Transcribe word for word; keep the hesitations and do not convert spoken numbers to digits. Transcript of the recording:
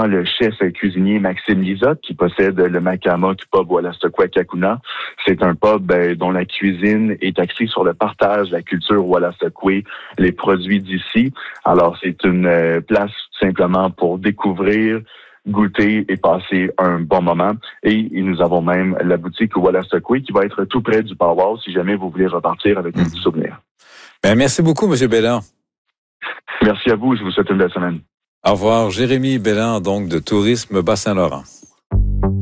également le chef cuisinier Maxime Lizotte qui possède le Makamot Pub Wolastoqua Kakuna. C'est un pub ben, dont la cuisine est axée sur le partage de la culture Wolastoqua, les produits d'ici. Alors, c'est une euh, place simplement pour découvrir, goûter et passer un bon moment. Et nous avons même la boutique Wolastoqua qui va être tout près du Power si jamais vous voulez repartir avec un petit souvenir. Ben, merci beaucoup, M. Belland. Merci à vous. Je vous souhaite une belle semaine. Au revoir. Jérémy Belland, donc, de Tourisme Bas-Saint-Laurent.